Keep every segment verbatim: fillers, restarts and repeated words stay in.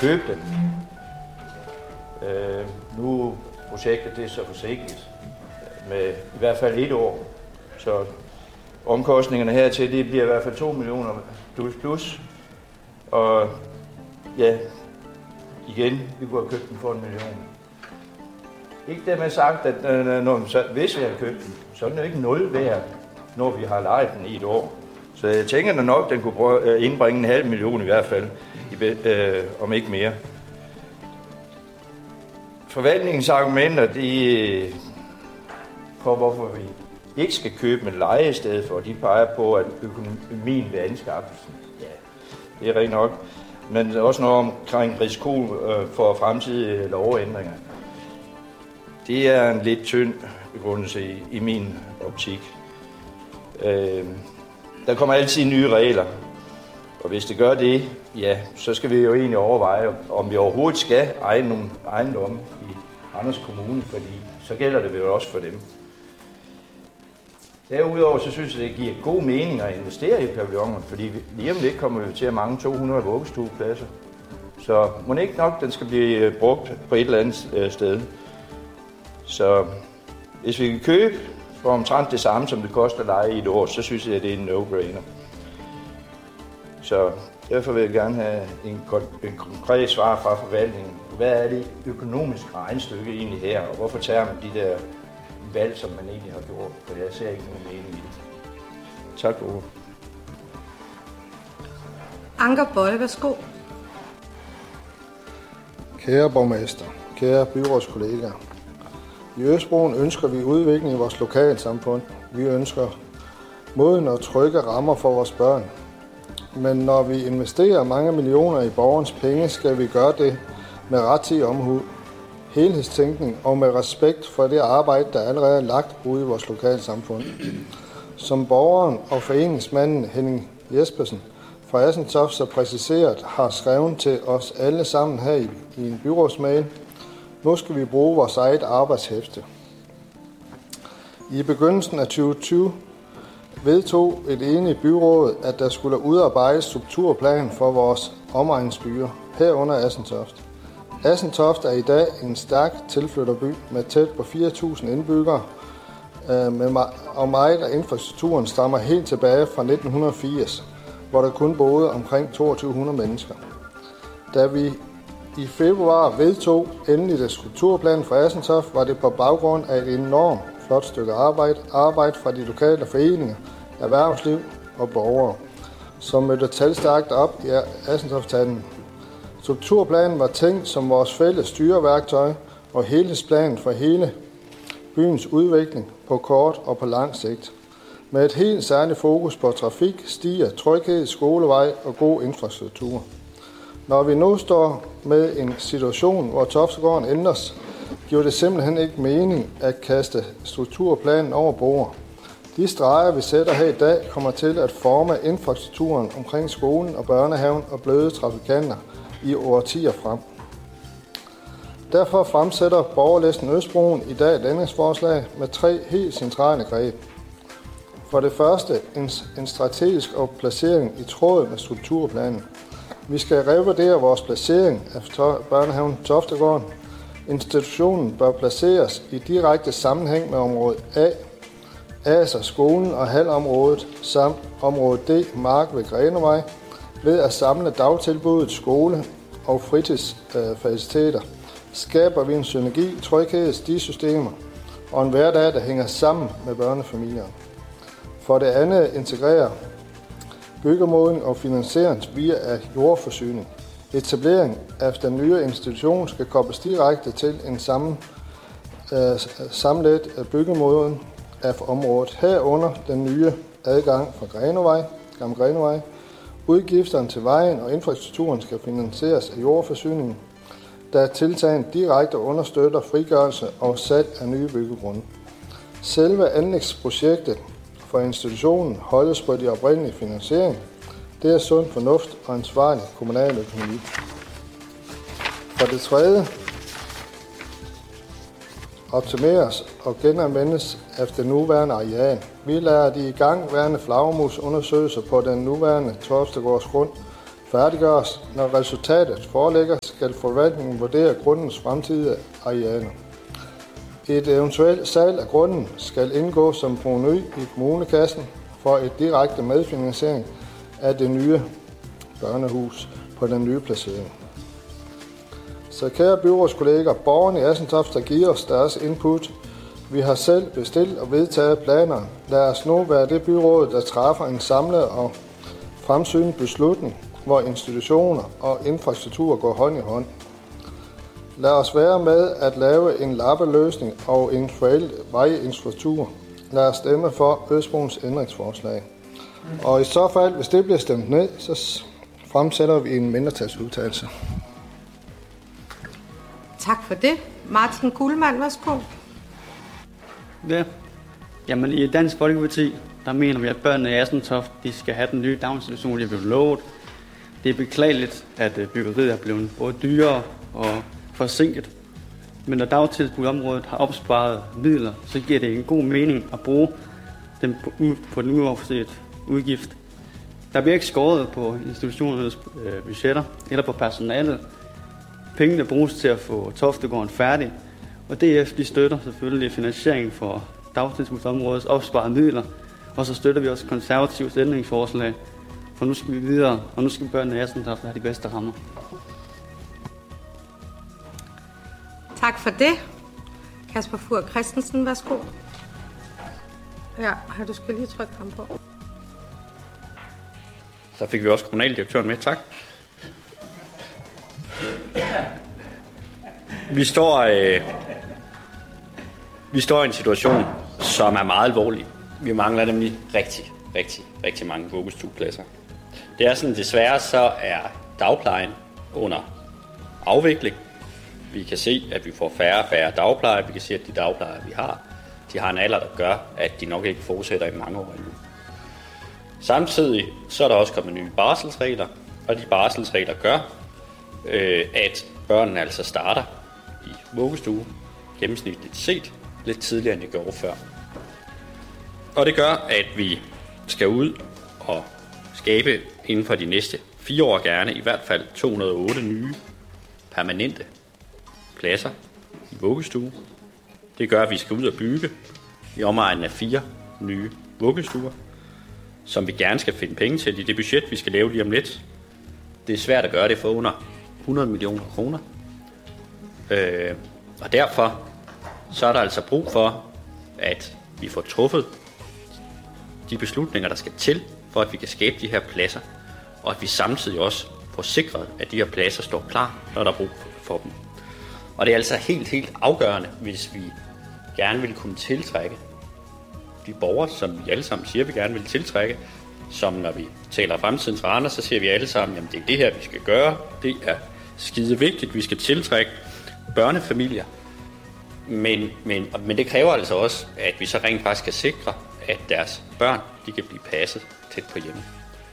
købe den. Øh, nu er projektet det er så forsinket med i hvert fald et år, så omkostningerne hertil, det bliver i hvert fald to millioner plus plus. Og ja, igen, vi kunne have købt den for en million. Ikke dermed sagt, at når, så, hvis vi har købt den, så er den jo ikke nul værd, når vi har lejet den i et år. Så jeg tænker da nok, at den kunne prøve, indbringe en halv million i hvert fald, i, øh, om ikke mere. Forvaltningens argumenter, de for hvorfor vi ikke skal købe med leje i stedet for, de peger på, at økonomien ved anskaffelsen, ja, det er rigtig nok, men også noget omkring risiko for fremtidige lovændringer. Det er en lidt tynd begrundelse i, i min optik. Øh, der kommer altid nye regler, og hvis det gør det, ja, så skal vi jo egentlig overveje, om vi overhovedet skal eje nogle ejendomme i Randers Kommune, fordi så gælder det jo også for dem. Derudover så synes jeg, det giver god mening at investere i pavillonen, fordi lige om lidt kommer vi til at mangle to hundrede vuggestuepladser. Så må ikke nok, den skal blive brugt på et eller andet sted. Så hvis vi kan købe for omtrent det samme, som det koster at leje i et år, så synes jeg, at det er en no-brainer. Så derfor vil jeg gerne have en, en konkret svar fra forvaltningen. Hvad er det økonomiske regnestykke egentlig her, og hvorfor tager man de der valg, som man egentlig har gjort? For jeg ser ikke nogen mening i det. Tak for ordet. Anker Bolle, værsgo. Kære borgmester, kære byrådskollegaer. I Østbroen ønsker vi udvikling i vores lokalsamfund. Vi ønsker modne og trygge rammer for vores børn. Men når vi investerer mange millioner i borgernes penge, skal vi gøre det med rettidig omhu, helhedstænkning og med respekt for det arbejde, der allerede er lagt ude i vores lokalsamfund. Som borgeren og foreningsmanden Henning Jespersen fra Assentoft så præciseret har skrevet til os alle sammen her i, i en byrådsmail, nu skal vi bruge vores eget arbejdshæfte. I begyndelsen af tyve tyve vedtog et enigt byråd, at der skulle udarbejdes strukturplan for vores omegnsbyer, herunder Assentoft. Assentoft er i dag en stærk tilflytterby med tæt på fire tusind indbyggere, og meget af infrastrukturen stammer helt tilbage fra nitten firs, hvor der kun boede omkring toogtyve hundrede mennesker. Da vi i februar vedtog endelig det strukturplan for Assentoft, var det på baggrund af et enormt flot stykke arbejde, arbejde fra de lokale foreninger, erhvervsliv og borgere, som mødte talstærkt op i Assentoft-tanden. Strukturplanen var tænkt som vores fælles styreværktøj og helhedsplan for hele byens udvikling på kort og på lang sigt, med et helt særligt fokus på trafik, stier, tryghed, skolevej og god infrastruktur. Når vi nu står med en situation, hvor Toftegården ændres, giver det simpelthen ikke mening at kaste strukturplanen over bord. De streger, vi sætter her i dag, kommer til at forme infrastrukturen omkring skolen og børnehaven og bløde trafikanter i årtier frem. Derfor fremsætter borgerlisten Østbroen i dag et ændringsforslag med tre helt centrale greb. For det første en, en strategisk placering i tråd med strukturplanen. Vi skal revurdere vores placering af børnehaven Toftegården. Institutionen bør placeres i direkte sammenhæng med område A, altså skolen og halvområdet, samt område D, mark ved Grenevej, ved at samle dagtilbuddet, skole og fritidsfaciliteter. Skaber vi en synergi, tryghed, stisystemer og en hverdag, der hænger sammen med børnefamilier. For det andet integrerer byggemåling og finansiering via af jordforsyning. Etablering af den nye institution skal kobles direkte til en sammen, øh, samlet byggemåling af området. Herunder den nye adgang fra Grenevej, Gamle Grenevej. Udgifterne til vejen og infrastrukturen skal finansieres af jordforsyningen, der tiltagen direkte understøtter frigørelse og salg af nye byggegrunde. Selve anlægsprojektet for institutionen holdes på de oprindelige finansiering. Det er sund fornuft og ansvarlig kommunal økonomi. For det tredje optimeres og genanvendes efter nuværende areal. Vi lader de igangværende flagermusundersøgelser på den nuværende Toftegårds grund færdiggøres. Når resultatet foreligger, skal forvaltningen vurdere grundens fremtidige arealer. Et eventuelt salg af grunden skal indgå som provenu i kommunekassen for et direkte medfinansiering af det nye børnehus på den nye placering. Så kære byrådskolleger, borgerne i Assentoft, der giver os deres input. Vi har selv bestilt og vedtaget planer. Lad os nu være det byråd, der træffer en samlet og fremsynet beslutning, hvor institutioner og infrastruktur går hånd i hånd. Lad os være med at lave en lappeløsning og en forældet vejinfrastruktur. Lad os stemme for Østbroens ændringsforslag. Og i så fald, hvis det bliver stemt ned, så fremsætter vi en mindretalsudtalelse. Tak for det. Martin Kuhlmann, værsgo. Ja. Jamen i Dansk Folkeparti, der mener vi, at børnene i Assentoft, de skal have den nye daginstitution, de er blevet lovet. Det er beklageligt, at byggeriet er blevet både dyrere og forsinket. Men når dagtilbudsområdet har opsparet midler, så giver det en god mening at bruge dem på, på den uoverset udgift. Der bliver ikke skåret på institutionernes øh, budgetter eller på personalet. Pengene bruges til at få Toftegården færdig, og D F de støtter selvfølgelig finansieringen for dagtilbudsområdets opsparede midler, og så støtter vi også konservativs ændringsforslag, for nu skal vi videre, og nu skal børnene i Assentoft have de bedste rammer. Tak for det. Kasper Fur Christensen, værsgo. Ja, du skal lige trykke ham på. Så fik vi også kommunaldirektøren med, tak. Vi står, øh, vi står i en situation, som er meget alvorlig. Vi mangler nemlig rigtig, rigtig, rigtig mange vuggestuepladser. Det er sådan, desværre så er dagplejen under afvikling. Vi kan se, at vi får færre og færre dagplejer. Vi kan se, at de dagplejere, vi har, de har en alder, der gør, at de nok ikke fortsætter i mange år endnu. Samtidig så er der også kommet nye barselsregler, og de barselsregler gør, øh, at børnene altså starter i vuggestue, gennemsnitligt set, lidt tidligere end de gjorde før. Og det gør, at vi skal ud og skabe inden for de næste fire år gerne i hvert fald to hundrede og otte nye permanente pladser i vuggestue. Det gør, at vi skal ud og bygge i omegnen af fire nye vuggestuer, som vi gerne skal finde penge til i det budget, vi skal lave lige om lidt. Det er svært at gøre det for under hundrede millioner kroner. Øh, og derfor så er der altså brug for, at vi får truffet de beslutninger, der skal til, for at vi kan skabe de her pladser, og at vi samtidig også får sikret, at de her pladser står klar, når der er brug for dem. Og det er altså helt, helt afgørende, hvis vi gerne vil kunne tiltrække de borgere, som vi alle sammen siger, vi gerne vil tiltrække, som når vi taler fremtidens Randers, så siger vi alle sammen, jamen det er det her, vi skal gøre. Det er skide vigtigt, vi skal tiltrække børnefamilier. Men, men, men det kræver altså også, at vi så rent faktisk kan sikre, at deres børn, de kan blive passet tæt på hjemme.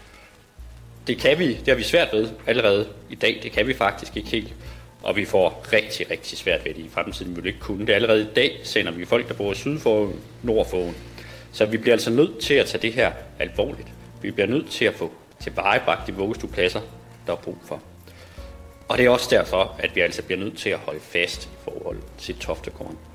Det kan vi, det har vi svært ved allerede i dag, det kan vi faktisk ikke helt. Og vi får rigtig, rigtig svært ved det i fremtiden, vi vil ikke kunne det. Allerede i dag sender vi folk, der bor syd for nord for. Så vi bliver altså nødt til at tage det her alvorligt. Vi bliver nødt til at få tilvejebragt de vuggestuepladser, der er brug for. Og det er også derfor, at vi altså bliver nødt til at holde fast i forhold til Toftegården.